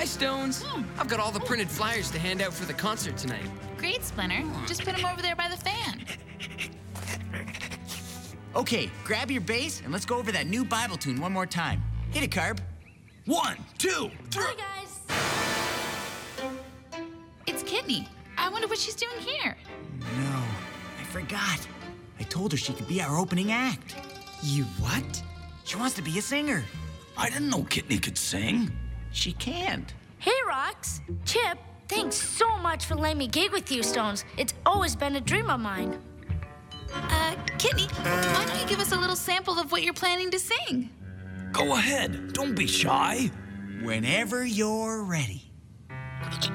Stones. I've got all the printed flyers to hand out for the concert tonight. Great, Splinter. Just put them over there by the fan. Okay, grab your bass and let's go over that new Bible tune one more time. Hit it, Carb. 1, 2, 3. Hi, guys. It's Kidney. I wonder what she's doing here. No, I forgot. I told her she could be our opening act. You what? She wants to be a singer. I didn't know Kidney could sing. She can't. Hey, Rox. Chip, thanks so much for letting me gig with you, Stones. It's always been a dream of mine. Kidney, why don't you give us a little sample of what you're planning to sing? Go ahead. Don't be shy. Whenever you're ready.